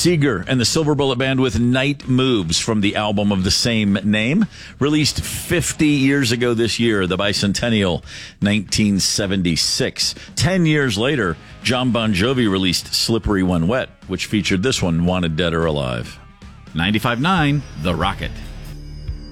Seeger and the Silver Bullet Band with Night Moves from the album of the same name, released 50 years ago this year, the bicentennial 1976. 10 years later, John Bon Jovi released Slippery When Wet, which featured this one, Wanted Dead or Alive. 95.9 The Rocket.